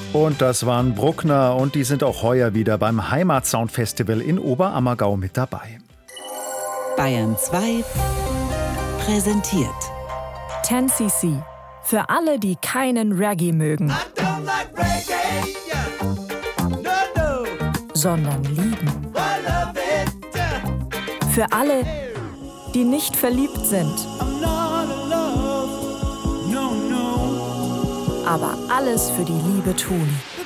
Und das waren Bruckner und die sind auch heuer wieder beim Heimatsound Festival in Oberammergau mit dabei. Bayern 2 präsentiert 10cc. Für alle, die keinen Reggae mögen, sondern lieben. Für alle, die nicht verliebt sind, aber alles für die Liebe tun.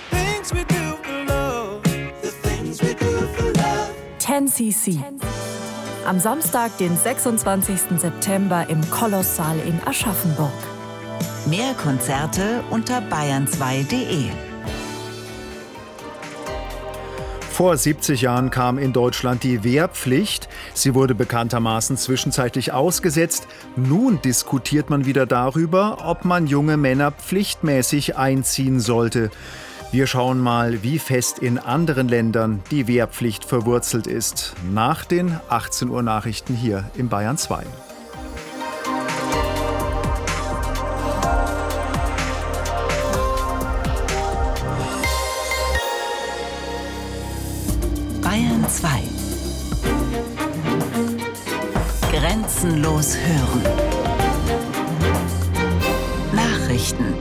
10cc. Am Samstag, den 26. September im Kolosssaal in Aschaffenburg. Mehr Konzerte unter bayern2.de. Vor 70 Jahren kam in Deutschland die Wehrpflicht. Sie wurde bekanntermaßen zwischenzeitlich ausgesetzt. Nun diskutiert man wieder darüber, ob man junge Männer pflichtmäßig einziehen sollte. Wir schauen mal, wie fest in anderen Ländern die Wehrpflicht verwurzelt ist. Nach den 18 Uhr Nachrichten hier im Bayern 2. Bayern 2. Grenzenlos hören. Nachrichten.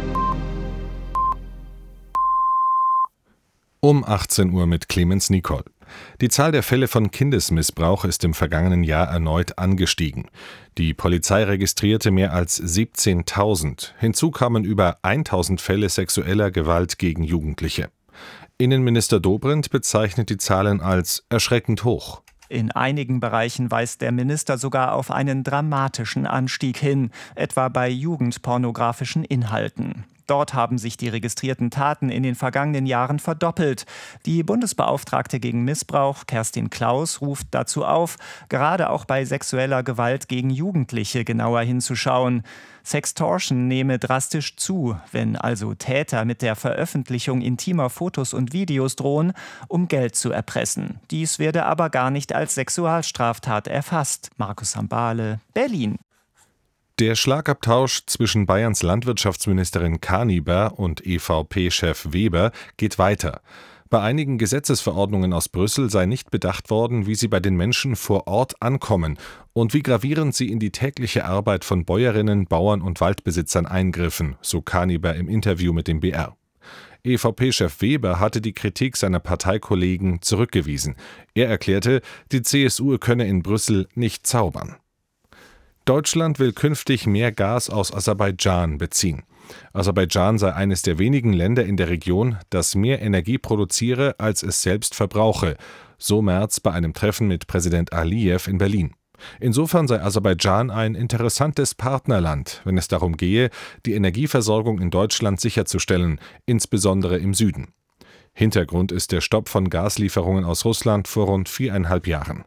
Um 18 Uhr mit Clemens Nicol. Die Zahl der Fälle von Kindesmissbrauch ist im vergangenen Jahr erneut angestiegen. Die Polizei registrierte mehr als 17.000. Hinzu kamen über 1.000 Fälle sexueller Gewalt gegen Jugendliche. Innenminister Dobrindt bezeichnet die Zahlen als erschreckend hoch. In einigen Bereichen weist der Minister sogar auf einen dramatischen Anstieg hin, etwa bei jugendpornografischen Inhalten. Dort haben sich die registrierten Taten in den vergangenen Jahren verdoppelt. Die Bundesbeauftragte gegen Missbrauch, Kerstin Klaus, ruft dazu auf, gerade auch bei sexueller Gewalt gegen Jugendliche genauer hinzuschauen. Sextortion nehme drastisch zu, wenn also Täter mit der Veröffentlichung intimer Fotos und Videos drohen, um Geld zu erpressen. Dies werde aber gar nicht als Sexualstraftat erfasst. Markus Hambale, Berlin. Der Schlagabtausch zwischen Bayerns Landwirtschaftsministerin Kaniber und EVP-Chef Weber geht weiter. Bei einigen Gesetzesverordnungen aus Brüssel sei nicht bedacht worden, wie sie bei den Menschen vor Ort ankommen und wie gravierend sie in die tägliche Arbeit von Bäuerinnen, Bauern und Waldbesitzern eingriffen, so Kaniber im Interview mit dem BR. EVP-Chef Weber hatte die Kritik seiner Parteikollegen zurückgewiesen. Er erklärte, die CSU könne in Brüssel nicht zaubern. Deutschland will künftig mehr Gas aus Aserbaidschan beziehen. Aserbaidschan sei eines der wenigen Länder in der Region, das mehr Energie produziere, als es selbst verbrauche, so Merz bei einem Treffen mit Präsident Aliyev in Berlin. Insofern sei Aserbaidschan ein interessantes Partnerland, wenn es darum gehe, die Energieversorgung in Deutschland sicherzustellen, insbesondere im Süden. Hintergrund ist der Stopp von Gaslieferungen aus Russland vor rund 4,5 Jahren.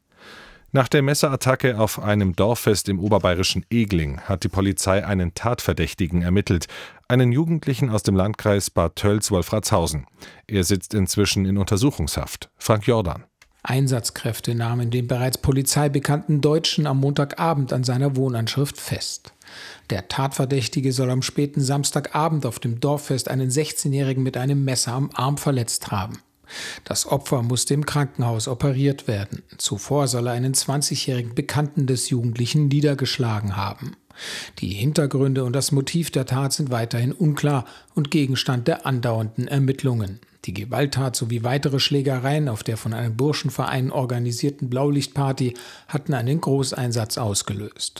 Nach der Messerattacke auf einem Dorffest im oberbayerischen Egling hat die Polizei einen Tatverdächtigen ermittelt, einen Jugendlichen aus dem Landkreis Bad Tölz-Wolfratshausen. Er sitzt inzwischen in Untersuchungshaft. Frank Jordan. Einsatzkräfte nahmen den bereits polizeibekannten Deutschen am Montagabend an seiner Wohnanschrift fest. Der Tatverdächtige soll am späten Samstagabend auf dem Dorffest einen 16-Jährigen mit einem Messer am Arm verletzt haben. Das Opfer musste im Krankenhaus operiert werden. Zuvor soll er einen 20-jährigen Bekannten des Jugendlichen niedergeschlagen haben. Die Hintergründe und das Motiv der Tat sind weiterhin unklar und Gegenstand der andauernden Ermittlungen. Die Gewalttat sowie weitere Schlägereien auf der von einem Burschenverein organisierten Blaulichtparty hatten einen Großeinsatz ausgelöst.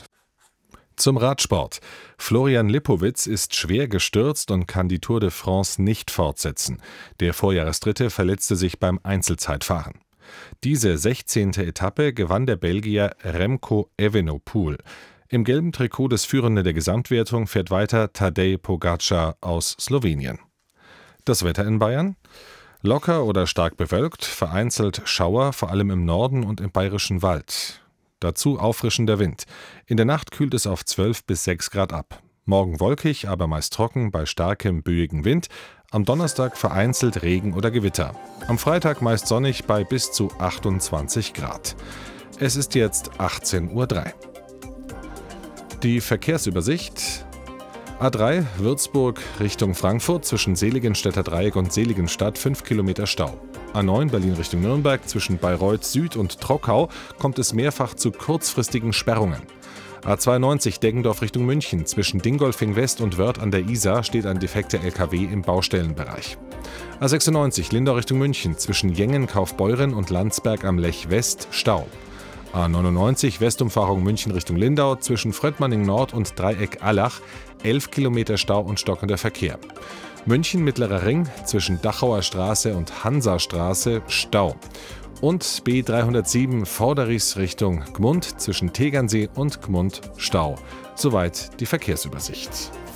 Zum Radsport. Florian Lipowitz ist schwer gestürzt und kann die Tour de France nicht fortsetzen. Der Vorjahresdritte verletzte sich beim Einzelzeitfahren. Diese 16. Etappe gewann der Belgier Remco Evenepoel. Im gelben Trikot des Führenden der Gesamtwertung fährt weiter Tadej Pogačar aus Slowenien. Das Wetter in Bayern? Locker oder stark bewölkt, vereinzelt Schauer, vor allem im Norden und im Bayerischen Wald. Dazu auffrischender Wind. In der Nacht kühlt es auf 12 bis 6 Grad ab. Morgen wolkig, aber meist trocken bei starkem, böigem Wind. Am Donnerstag vereinzelt Regen oder Gewitter. Am Freitag meist sonnig bei bis zu 28 Grad. Es ist jetzt 18:03 Uhr. Die Verkehrsübersicht. A3 Würzburg Richtung Frankfurt zwischen Seligenstädter Dreieck und Seligenstadt 5 Kilometer Stau. A9 Berlin Richtung Nürnberg zwischen Bayreuth Süd und Trockau kommt es mehrfach zu kurzfristigen Sperrungen. A92 Deggendorf Richtung München zwischen Dingolfing West und Wörth an der Isar steht ein defekter LKW im Baustellenbereich. A96 Lindau Richtung München zwischen Jengen, Kaufbeuren und Landsberg am Lech West Stau. A99 Westumfahrung München Richtung Lindau zwischen Fröttmanning Nord und Dreieck Allach 11 Kilometer Stau und stockender Verkehr. München Mittlerer Ring zwischen Dachauer Straße und Hansastraße Stau. Und B307 Vorderries Richtung Gmund zwischen Tegernsee und Gmund Stau. Soweit die Verkehrsübersicht.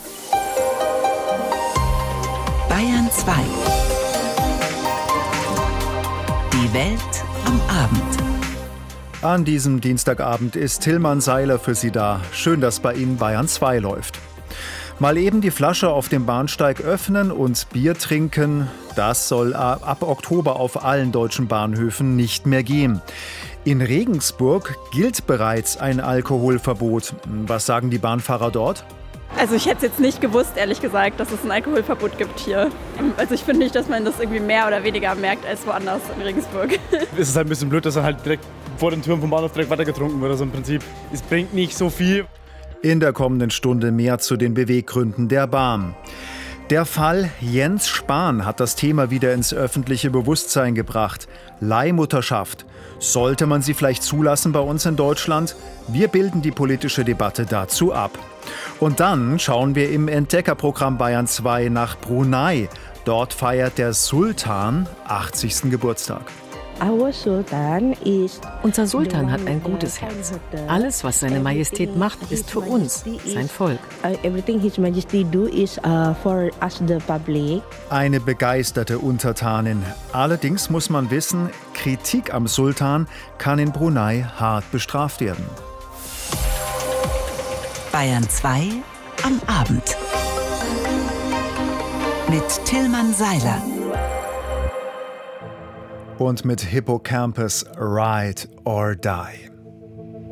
Bayern 2. Die Welt am Abend. An diesem Dienstagabend ist Tilman Seiler für Sie da. Schön, dass bei Ihnen Bayern 2 läuft. Mal eben die Flasche auf dem Bahnsteig öffnen und Bier trinken, das soll ab Oktober auf allen deutschen Bahnhöfen nicht mehr gehen. In Regensburg gilt bereits ein Alkoholverbot. Was sagen die Bahnfahrer dort? Also ich hätte es jetzt nicht gewusst, ehrlich gesagt, dass es ein Alkoholverbot gibt hier. Also ich finde nicht, dass man das irgendwie mehr oder weniger merkt als woanders in Regensburg. Es ist halt ein bisschen blöd, dass dann halt direkt vor den Türen vom Bahnhof direkt weiter getrunken wird. Also im Prinzip, es bringt nicht so viel. In der kommenden Stunde mehr zu den Beweggründen der Bahn. Der Fall Jens Spahn hat das Thema wieder ins öffentliche Bewusstsein gebracht. Leihmutterschaft. Sollte man sie vielleicht zulassen bei uns in Deutschland? Wir bilden die politische Debatte dazu ab. Und dann schauen wir im Entdeckerprogramm Bayern 2 nach Brunei. Dort feiert der Sultan 80. Geburtstag. Unser Sultan hat ein gutes Herz. Alles, was seine Majestät macht, ist für uns, sein Volk. Eine begeisterte Untertanin. Allerdings muss man wissen, Kritik am Sultan kann in Brunei hart bestraft werden. Bayern 2 am Abend. Mit Tilman Seiler. Und mit Hippocampus Ride or Die.